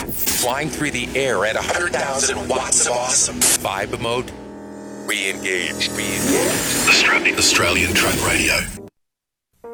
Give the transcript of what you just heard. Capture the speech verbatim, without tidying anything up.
Flying through the air at one hundred thousand watts of awesome. Vibe mode. Re-engage. Re-engage. Australian, Australian Truck Radio.